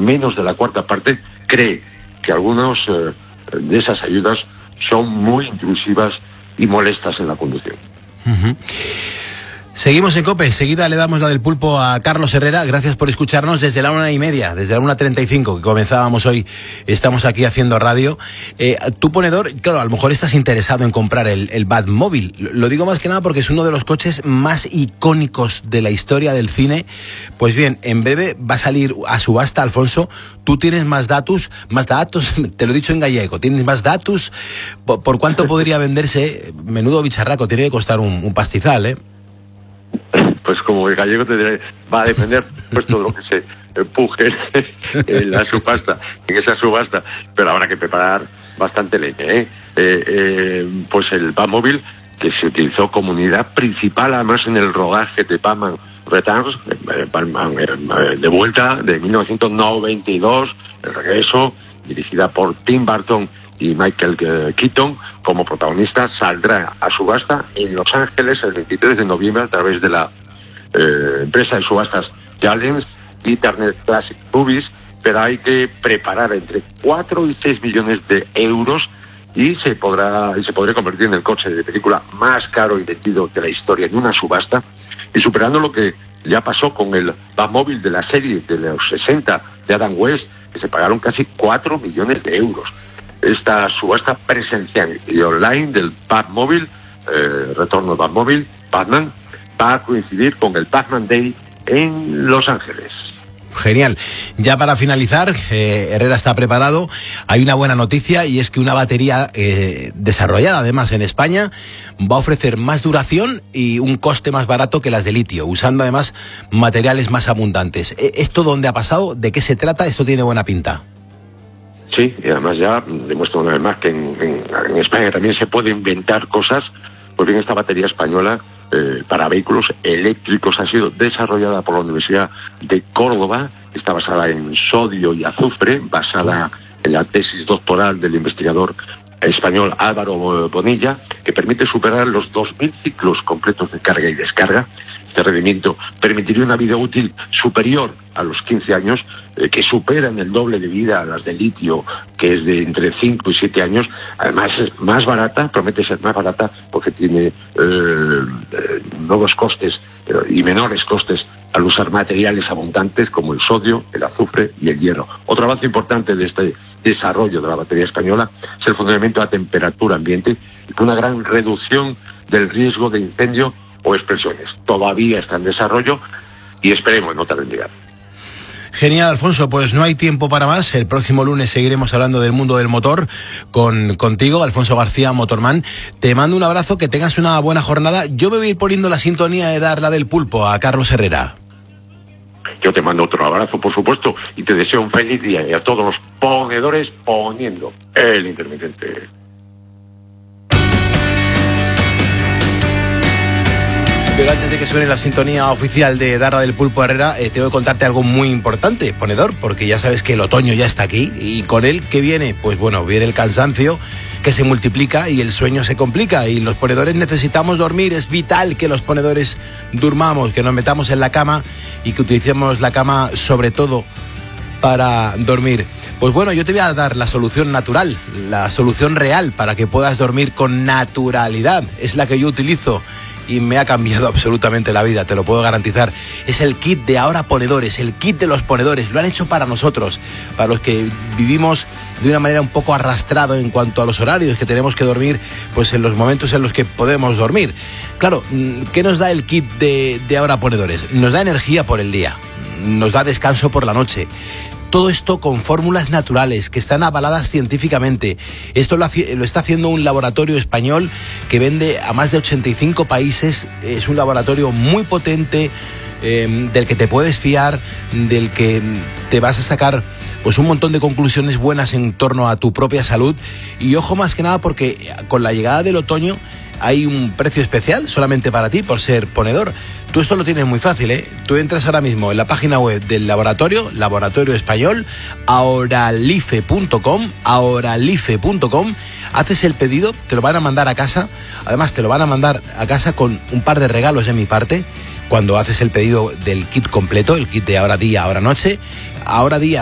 menos de la cuarta parte, cree que algunos de esas ayudas son muy intrusivas y molestas en la conducción. Uh-huh. Seguimos en COPE, enseguida le damos la del pulpo a Carlos Herrera. Gracias por escucharnos desde la 1:30, desde la 1:35 que comenzábamos hoy. Estamos aquí haciendo radio. Tu ponedor, claro, a lo mejor estás interesado en comprar el Batmóvil. Lo digo más que nada porque es uno de los coches más icónicos de la historia del cine. Pues bien, en breve va a salir a subasta, Alfonso. Tú tienes más datos, te lo he dicho en gallego, tienes más datos. ¿Por cuánto podría venderse? Menudo bicharraco, tiene que costar un pastizal, ¿eh? Pues como el gallego te diré, va a depender pues todo lo que se empuje en esa subasta, pero habrá que preparar bastante leña, pues el Batmóvil, que se utilizó como unidad principal además en el rodaje de Batman Returns, de vuelta de 1992, el regreso, dirigida por Tim Burton y Michael Keaton como protagonista, saldrá a subasta en Los Ángeles el 23 de noviembre a través de la empresa de subastas Challenge y Turner Classic Movies, pero hay que preparar entre 4 y 6 millones de euros y se podría convertir en el coche de película más caro y vendido de la historia en una subasta, y superando lo que ya pasó con el Batmóvil de la serie de los 60 de Adam West, que se pagaron casi 4 millones de euros. Esta subasta presencial y online del Batmóvil, retorno del Batmóvil, Batman, va a coincidir con el Batman Day en Los Ángeles. Genial. Ya para finalizar, Herrera está preparado. Hay una buena noticia y es que una batería desarrollada además en España va a ofrecer más duración y un coste más barato que las de litio, usando además materiales más abundantes. ¿Esto dónde ha pasado? ¿De qué se trata? Esto tiene buena pinta. Sí, y además ya demuestro una vez más que en España también se puede inventar cosas. Pues bien, esta batería española para vehículos eléctricos ha sido desarrollada por la Universidad de Córdoba. Está basada en sodio y azufre, basada en la tesis doctoral del investigador español Álvaro Bonilla, que permite superar los 2.000 ciclos completos de carga y descarga. Este rendimiento permitiría una vida útil superior a los 15 años, que superan el doble de vida a las de litio, que es de entre 5 y 7 años. Además es más barata, promete ser más barata porque tiene nuevos costes y menores costes al usar materiales abundantes como el sodio, el azufre y el hierro. Otro avance importante de este desarrollo de la batería española es el funcionamiento a temperatura ambiente y con una gran reducción del riesgo de incendio o explosiones. Todavía está en desarrollo y esperemos no tarde en llegar. Genial, Alfonso, pues no hay tiempo para más. El próximo lunes seguiremos hablando del mundo del motor contigo, Alfonso García, Motorman. Te mando un abrazo, que tengas una buena jornada. Yo me voy a ir poniendo la sintonía de dar la del pulpo a Carlos Herrera. Yo te mando otro abrazo, por supuesto, y te deseo un feliz día, y a todos los ponedores poniendo el intermitente. Pero antes de que suene la sintonía oficial de Darla del Pulpo Herrera, tengo que contarte algo muy importante, ponedor, porque ya sabes que el otoño ya está aquí, y con él, ¿qué viene? Pues bueno, viene el cansancio, que se multiplica y el sueño se complica, y los ponedores necesitamos dormir. Es vital que los ponedores durmamos, que nos metamos en la cama y que utilicemos la cama sobre todo para dormir. Pues bueno, yo te voy a dar la solución natural, la solución real para que puedas dormir con naturalidad. Es la que yo utilizo y me ha cambiado absolutamente la vida, te lo puedo garantizar. Es el kit de Ahora Ponedores, el kit de los ponedores. Lo han hecho para nosotros, para los que vivimos de una manera un poco arrastrado en cuanto a los horarios, que tenemos que dormir pues en los momentos en los que podemos dormir. Claro, ¿qué nos da el kit de Ahora Ponedores? Nos da energía por el día, nos da descanso por la noche. Todo esto con fórmulas naturales que están avaladas científicamente. Esto lo está haciendo un laboratorio español que vende a más de 85 países. Es un laboratorio muy potente, del que te puedes fiar, del que te vas a sacar pues un montón de conclusiones buenas en torno a tu propia salud. Y ojo, más que nada porque con la llegada del otoño hay un precio especial solamente para ti por ser ponedor. Tú esto lo tienes muy fácil, ¿eh? Tú entras ahora mismo en la página web del laboratorio español, ahoralife.com, haces el pedido, te lo van a mandar a casa. Además te lo van a mandar a casa con un par de regalos de mi parte cuando haces el pedido del kit completo, el kit de Ahora Día, Ahora Noche, Ahora Día.